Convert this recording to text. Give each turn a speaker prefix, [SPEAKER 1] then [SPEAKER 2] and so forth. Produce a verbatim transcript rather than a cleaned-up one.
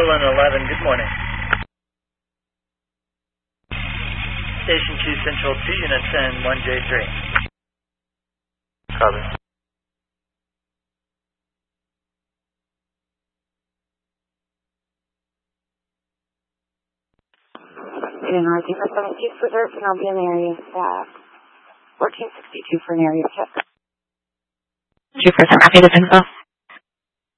[SPEAKER 1] Berlin eleven, good morning. Station two Central two, Unit ten, one J three.
[SPEAKER 2] Copy.
[SPEAKER 3] In Northeast seventeen reserve, and I'll be in the area staff. fourteen sixty-two for an area check.
[SPEAKER 4] two percent rapid info.